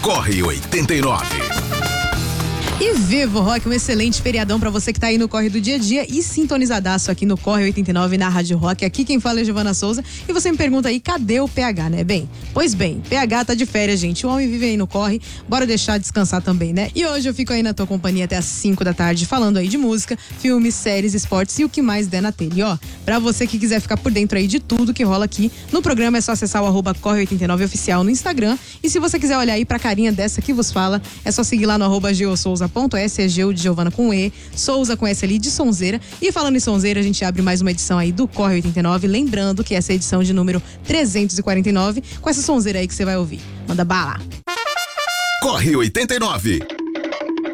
Corre 89. E viva o Rock, um excelente feriadão pra você que tá aí no Corre do Dia a Dia e sintonizadaço aqui no Corre 89 na Rádio Rock. Aqui quem fala é Giovana Souza e você me pergunta aí, cadê o PH, né? Pois bem, PH tá de férias, gente. O homem vive aí no Corre, bora deixar descansar também, né? E hoje eu fico aí na tua companhia até às 5 da tarde, falando aí de música, filmes, séries, esportes e o que mais der na telha. E ó, pra você que quiser ficar por dentro aí de tudo que rola aqui no programa, é só acessar o @corre89oficial no Instagram. E se você quiser olhar aí pra carinha dessa que vos fala, é só seguir lá no @geosouza.s, é Geo de Giovana com E, Souza com S ali de Sonzeira. E falando em Sonzeira, a gente abre mais uma edição aí do Corre 89, lembrando que essa é a edição de número 349, com essa sonzeira aí que você vai ouvir. Manda bala! Corre 89.